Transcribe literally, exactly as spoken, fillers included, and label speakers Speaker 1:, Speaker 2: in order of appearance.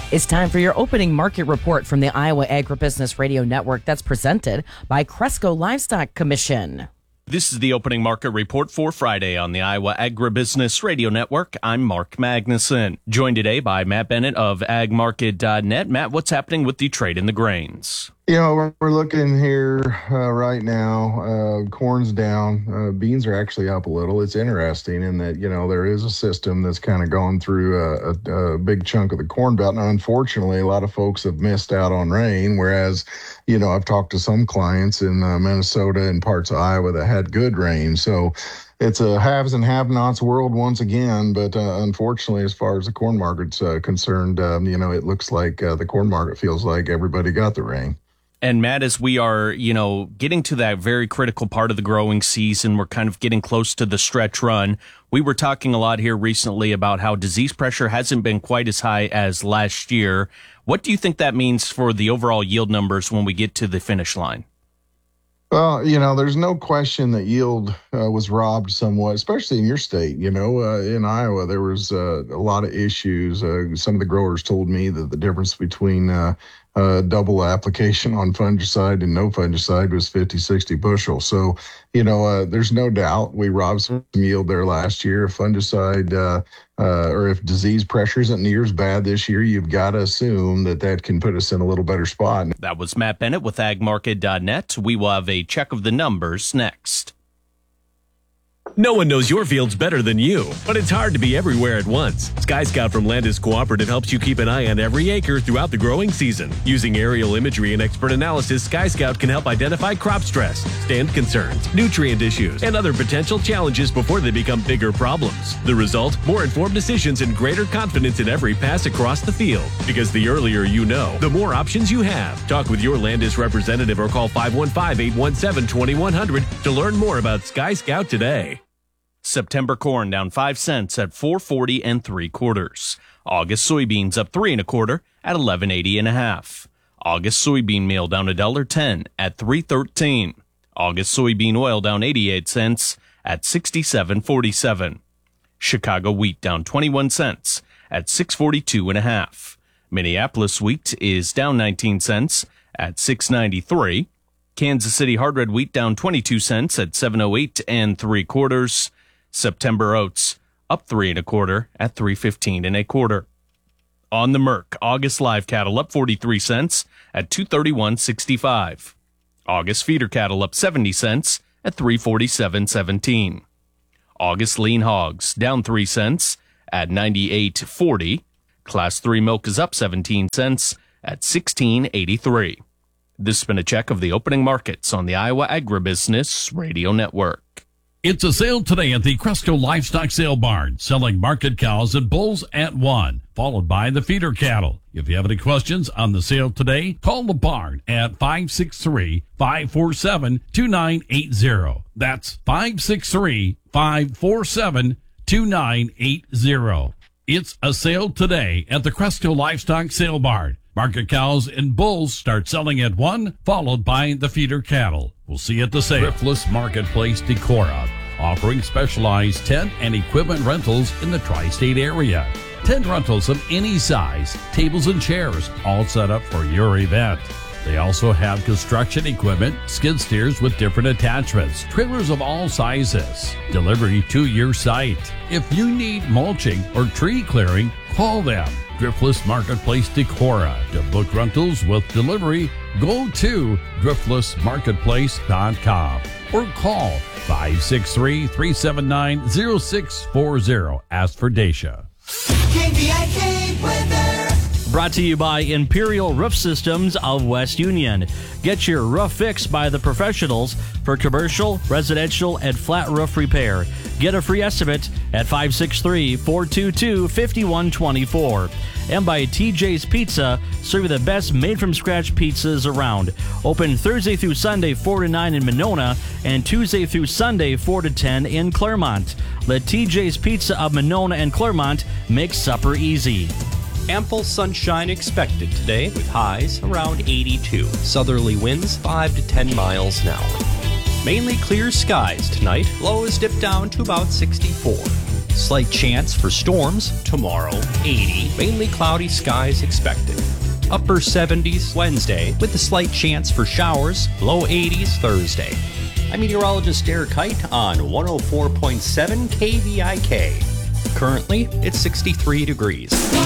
Speaker 1: It's time for your opening market report from the Iowa Agribusiness Radio Network that's presented by Cresco Livestock Commission.
Speaker 2: This is the opening market report for Friday on the Iowa Agribusiness Radio Network. I'm Mark Magnuson, joined today by Matt Bennett of ag market dot net. Matt, what's happening with the trade in the grains?
Speaker 3: You know, we're, we're looking here uh, right now. Uh, corn's down. Uh, beans are actually up a little. It's interesting in that, you know, there is a system that's kind of gone through a, a, a big chunk of the corn belt. Now, unfortunately, a lot of folks have missed out on rain, whereas, you know, I've talked to some clients in uh, Minnesota and parts of Iowa that had good rain. So it's a haves and have-nots world once again, but uh, unfortunately, as far as the corn market's uh, concerned, um, you know, it looks like uh, the corn market feels like everybody got the rain.
Speaker 2: And Matt, as we are, you know, getting to that very critical part of the growing season, we're kind of getting close to the stretch run. We were talking a lot here recently about how disease pressure hasn't been quite as high as last year. What do you think that means for the overall yield numbers when we get to the finish line?
Speaker 3: Well, you know, there's no question that yield uh, was robbed somewhat, especially in your state. You know, uh, in Iowa, there was uh, a lot of issues. Uh, some of the growers told me that the difference between uh, uh, double application on fungicide and no fungicide was fifty, sixty bushels. So, you know, uh, there's no doubt we robbed some yield there last year. If fungicide uh, uh, or if disease pressure isn't near as bad this year, you've got to assume that that can put us in a little better spot.
Speaker 2: That was Matt Bennett with ag market dot net. We will have a check of the numbers next.
Speaker 4: No one knows your fields better than you, but it's hard to be everywhere at once. Sky Scout from Landis Cooperative helps you keep an eye on every acre throughout the growing season. Using aerial imagery and expert analysis, Sky Scout can help identify crop stress, stand concerns, nutrient issues, and other potential challenges before they become bigger problems. The result? More informed decisions and greater confidence in every pass across the field. Because the earlier you know, the more options you have. Talk with your Landis representative or call five one five, eight one seven, two one zero zero to learn more about Sky Scout today.
Speaker 2: September corn down five cents at four forty and three quarters. August soybeans up three and a quarter at eleven eighty and a half. August soybean meal down a dollar ten at three thirteen. August soybean oil down eighty-eight cents at sixty-seven forty-seven. Chicago wheat down twenty-one cents at six forty-two and a half. Minneapolis wheat is down nineteen cents at six ninety-three. Kansas City hard red wheat down twenty-two cents at seven oh eight and three quarters. September oats up three and a quarter at three fifteen and a quarter. On the Merc, August live cattle up forty-three cents at two thirty-one sixty-five. August feeder cattle up seventy cents at three forty-seven seventeen. August lean hogs down three cents at ninety-eight forty. Class three milk is up seventeen cents at sixteen eighty-three. This has been a check of the opening markets on the Iowa Agribusiness Radio Network.
Speaker 5: It's a sale today at the Cresco Livestock Sale Barn, selling market cows and bulls at one, followed by the feeder cattle. If you have any questions on the sale today, call the barn at five six three, five four seven, two nine eight zero. That's five six three, five four seven, two nine eight zero. It's a sale today at the Cresco Livestock Sale Barn. Market cows and bulls start selling at one, followed by the feeder cattle. We'll see you at the sale. Thriftless Marketplace Decorah, offering specialized tent and equipment rentals in the tri-state area. Tent rentals of any size, tables and chairs, all set up for your event. They also have construction equipment, skid steers with different attachments, trailers of all sizes, delivery to your site. If you need mulching or tree clearing, call them. Thriftless Marketplace Decorah. To book rentals with delivery, go to thriftless marketplace dot com or call five six three, three seven nine, zero six four zero. Ask for Dacia.
Speaker 6: K V I K weather.
Speaker 7: Brought to you by Imperial Roof Systems of West Union. Get your roof fixed by the professionals for commercial, residential, and flat roof repair. Get a free estimate at five six three, four two two, five one two four. And by T J's Pizza, serving the best made-from-scratch pizzas around. Open Thursday through Sunday, four to nine in Monona, and Tuesday through Sunday, four to ten in Claremont. Let T J's Pizza of Monona and Claremont make supper easy.
Speaker 8: Ample sunshine expected today with highs around eighty-two. Southerly winds five to ten miles an hour. Mainly clear skies tonight. Lows dip down to about sixty-four. Slight chance for storms tomorrow, eighty. Mainly cloudy skies expected. Upper seventies Wednesday with a slight chance for showers, low eighties Thursday. I'm meteorologist Derek Height on one oh four point seven K V I K. Currently, it's sixty-three degrees.